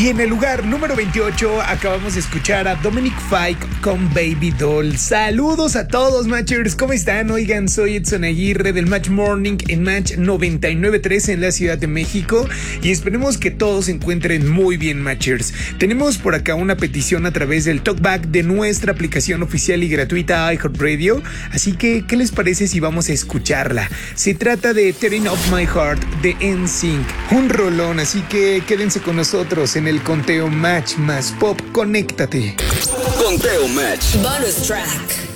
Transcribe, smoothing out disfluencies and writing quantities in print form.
Y en el lugar número 28 acabamos de escuchar a Dominic Fike con Baby Doll. Saludos a todos, Matchers, ¿cómo están? Oigan, soy Edson Aguirre del Match Morning en Match 99.3 en la Ciudad de México y esperemos que todos se encuentren muy bien, Matchers. Tenemos por acá una petición a través del talkback de nuestra aplicación oficial y gratuita iHeartRadio, así que ¿qué les parece si vamos a escucharla? Se trata de Tearing Up My Heart de NSYNC, un rolón, así que quédense con nosotros en el conteo Match más Pop. Conéctate. Conteo Match. Bonus track.